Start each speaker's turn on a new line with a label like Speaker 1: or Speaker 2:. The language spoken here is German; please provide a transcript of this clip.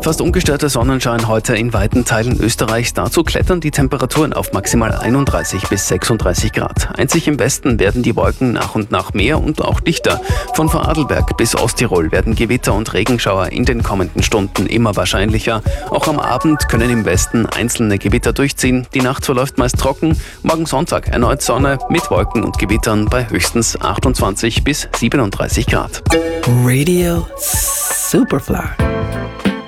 Speaker 1: Fast ungestörter Sonnenschein heute in weiten Teilen Österreichs. Dazu klettern die Temperaturen auf maximal 31 bis 36 Grad. Einzig im Westen werden die Wolken nach und nach mehr und auch dichter. Von Vorarlberg bis Osttirol werden Gewitter und Regenschauer in den kommenden Stunden immer wahrscheinlicher. Auch am Abend können im Westen einzelne Gewitter durchziehen. Die Nacht verläuft meist trocken. Morgen Sonntag erneut Sonne mit Wolken und Gewittern bei höchstens 28 bis 37 Grad.
Speaker 2: Radio Superfly.